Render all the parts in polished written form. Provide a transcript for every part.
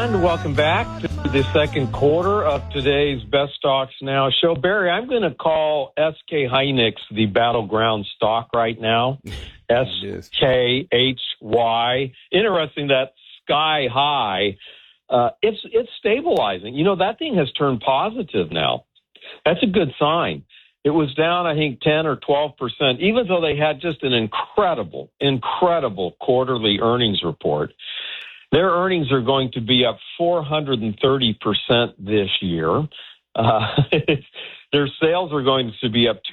And welcome back to the second quarter of today's Best Stocks Now show. Barry, I'm going to call SK Hynix the battleground stock right now. SKHY. Interesting that sky high. It's stabilizing. You know, that thing has turned positive now. That's a good sign. It was down, I think, 10 or 12%, even though they had just an incredible quarterly earnings report. Their earnings are going to be up 430% this year. Their sales are going to be up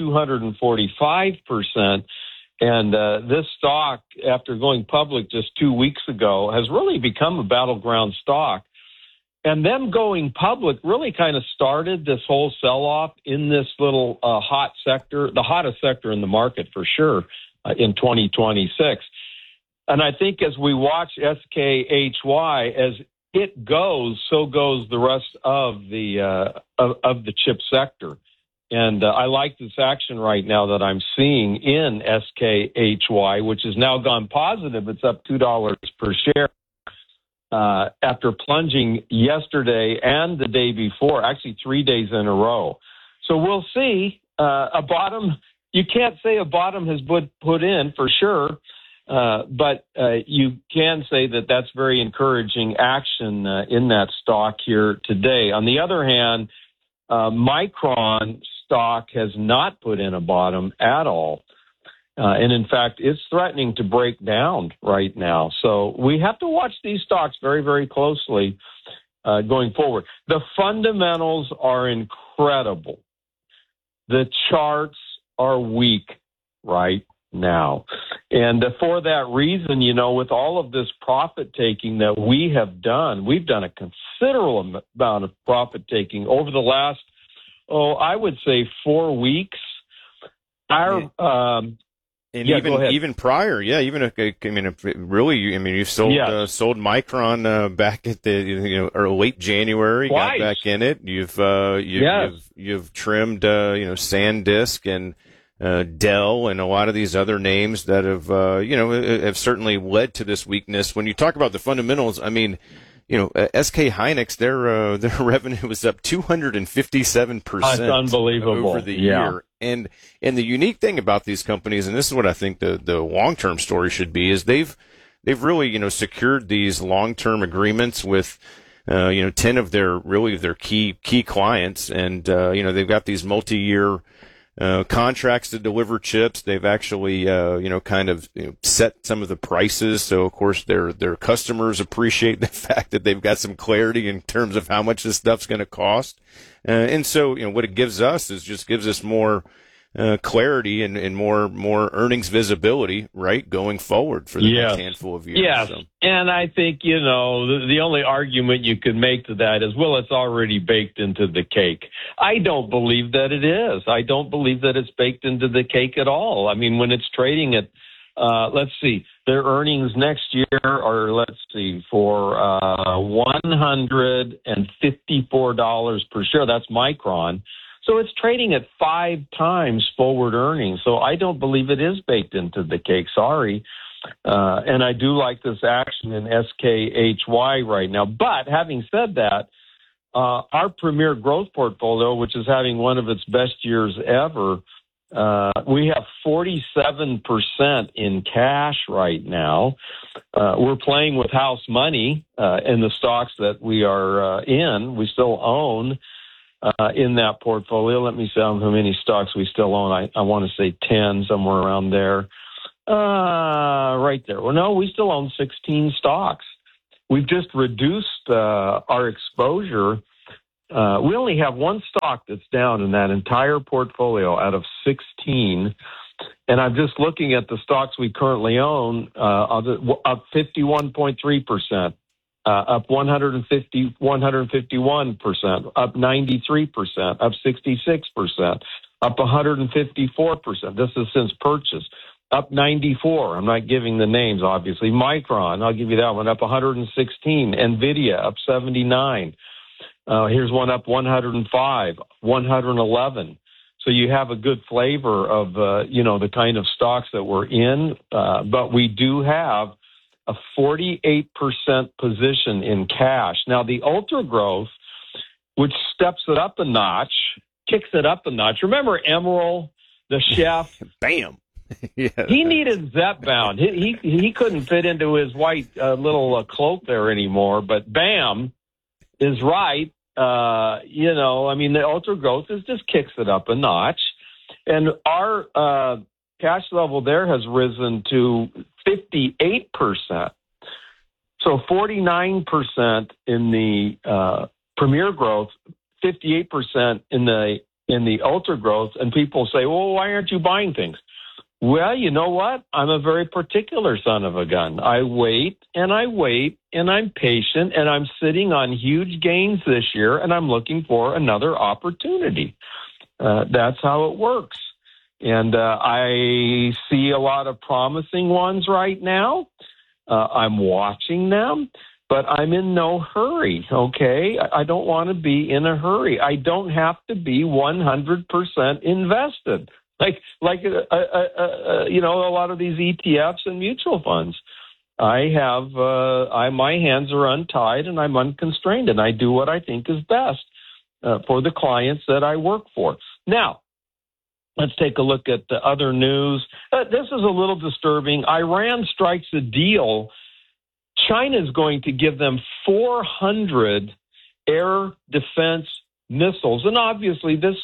245%. And this stock, after going public just 2 weeks ago, has really become a battleground stock. And them going public really kind of started this whole sell-off in this little hot sector, the hottest sector in the market for sure, in 2026. And I think as we watch SKHY, as it goes, so goes the rest of the chip sector. And I like this action right now that I'm seeing in SKHY, which has now gone positive. It's up $2 per share after plunging yesterday and the day before, actually 3 days in a row. So we'll see. A bottom, you can't say a bottom has put in for sure. But you can say that that's very encouraging action in that stock here today. On the other hand, Micron stock has not put in a bottom at all. And in fact, it's threatening to break down right now. So we have to watch these stocks very, very closely going forward. The fundamentals are incredible. The charts are weak right now. And for that reason, you know, with all of this profit taking that we have done, we've done a considerable amount of profit taking over the last, I would say 4 weeks. Even prior, you sold Micron back at the or late January, Twice. Got back in it. You've trimmed SanDisk and Dell and a lot of these other names that have certainly led to this weakness. When you talk about the fundamentals, I mean, SK Hynix, their revenue was up 257%. That's unbelievable Over the year. And the unique thing about these companies, and this is what I think the long-term story should be, is they've really, secured these long-term agreements with 10 of their key clients, and they've got these multi-year contracts to deliver chips. They've actually, set some of the prices. So of course their customers appreciate the fact that they've got some clarity in terms of how much this stuff's going to cost. And so, what it gives us is just gives us more clarity and more earnings visibility, right, going forward for the next handful of years. Yes, so. And I think, the only argument you could make to that is, well, it's already baked into the cake. I don't believe that it is. I don't believe that it's baked into the cake at all. I mean, when it's trading at, let's see, their earnings next year are, for $154 per share. That's Micron. So it's trading at 5 times forward earnings. So I don't believe it is baked into the cake. Sorry. And I do like this action in SKHY right now. But having said that, our premier growth portfolio, which is having one of its best years ever, we have 47% in cash right now. We're playing with house money in the stocks that we are in. We still own in that portfolio. Let me see how many stocks we still own. I want to say 10, somewhere around there. Right there. Well, no, we still own 16 stocks. We've just reduced our exposure. We only have one stock that's down in that entire portfolio out of 16. And I'm just looking at the stocks we currently own, up 51.3%. Up 151%, up 93%, up 66%, up 154%. This is since purchase. Up 94. I'm not giving the names, obviously. Micron, I'll give you that one, up 116. NVIDIA, up 79. Here's one up 105, 111. So you have a good flavor of, the kind of stocks that we're in. But we do have a 48% position in cash. Now, the ultra growth, which steps it up a notch, kicks it up a notch. Remember Emerald, the chef? Bam. Yeah. He needed Zepbound. He couldn't fit into his white little cloak there anymore, but Bam is right. The ultra growth just kicks it up a notch. And our cash level there has risen to 58%. So 49% in the Premier growth, 58% in the ultra growth. And people say, well, why aren't you buying things? Well, you know what? I'm a very particular son of a gun. I wait, and I'm patient, and I'm sitting on huge gains this year, and I'm looking for another opportunity. That's how it works. And I see a lot of promising ones right now. I'm watching them, but I'm in no hurry, okay? I don't want to be in a hurry. I don't have to be 100% invested. Like a lot of these ETFs and mutual funds. I have my hands are untied and I'm unconstrained, and I do what I think is best for the clients that I work for. Now, let's take a look at the other news. This is a little disturbing. Iran strikes a deal. China is going to give them 400 air defense missiles, and obviously this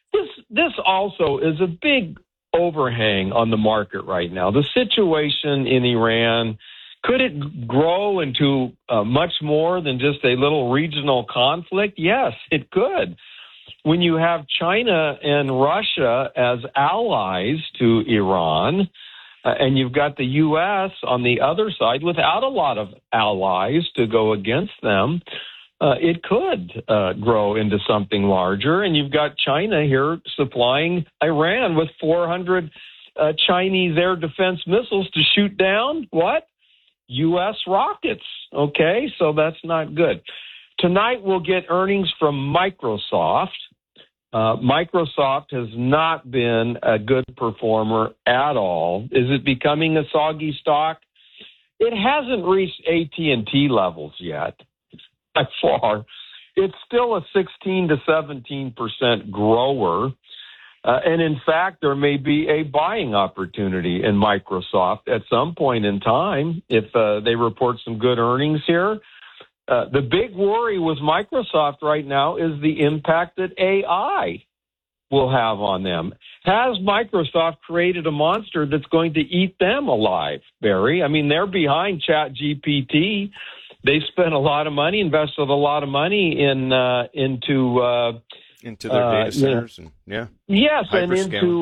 also is a big overhang on the market right now. The situation in Iran, could it grow into much more than just a little regional conflict? Yes, it could. When you have China and Russia as allies to Iran, and you've got the U.S. on the other side without a lot of allies to go against them, it could grow into something larger. And you've got China here supplying Iran with 400 Chinese air defense missiles to shoot down what? U.S. rockets. Okay, so that's not good. Tonight we'll get earnings from Microsoft. Microsoft has not been a good performer at all. Is it becoming a soggy stock? It hasn't reached AT&T levels yet. By far, it's still a 16 to 17% grower. And in fact, there may be a buying opportunity in Microsoft at some point in time if they report some good earnings here. The big worry with Microsoft right now is the impact that AI will have on them. Has Microsoft created a monster that's going to eat them alive, Barry? I mean, they're behind ChatGPT. They spent a lot of money, invested a lot of money into their data centers, yes, and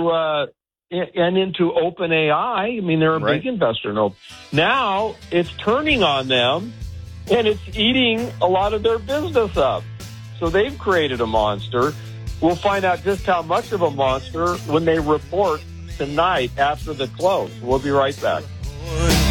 into OpenAI. I mean, they're a big investor in Open. Now it's turning on them, and it's eating a lot of their business up. So they've created a monster. We'll find out just how much of a monster when they report tonight after the close. We'll be right back.